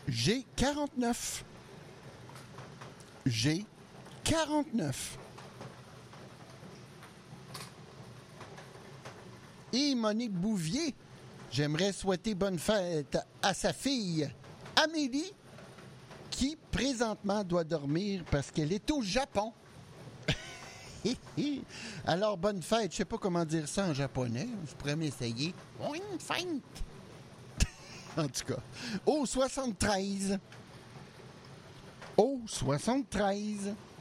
J'ai 49. J'ai 49. Et Monique Bouvier, j'aimerais souhaiter bonne fête à sa fille Amélie, qui présentement doit dormir parce qu'elle est au Japon. Alors, bonne fête. Je sais pas comment dire ça en japonais. Je pourrais m'essayer. Bonne fête. En tout cas, au 73. Au 73.